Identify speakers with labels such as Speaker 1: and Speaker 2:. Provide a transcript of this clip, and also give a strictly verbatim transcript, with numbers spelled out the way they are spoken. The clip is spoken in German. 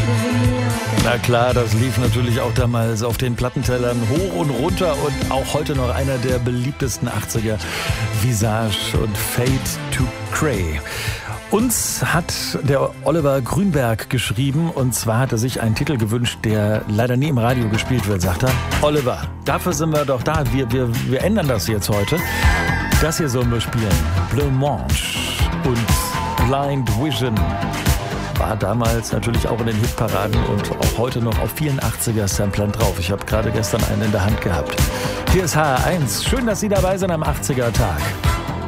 Speaker 1: Na klar, das lief natürlich auch damals auf den Plattentellern hoch und runter und auch heute noch einer der beliebtesten achtziger, Visage und Fade to Grey. Uns hat der Oliver Grünberg geschrieben und zwar hat er sich einen Titel gewünscht, der leider nie im Radio gespielt wird, sagt er. Oliver, dafür sind wir doch da, wir, wir, wir ändern das jetzt heute. Das hier sollen wir spielen. Bleu Manche und Blind Vision. War damals natürlich auch in den Hitparaden und auch heute noch auf vielen achtziger-Samplern drauf. Ich habe gerade gestern einen in der Hand gehabt. Hier ist H R eins. Schön, dass Sie dabei sind am achtziger-Tag.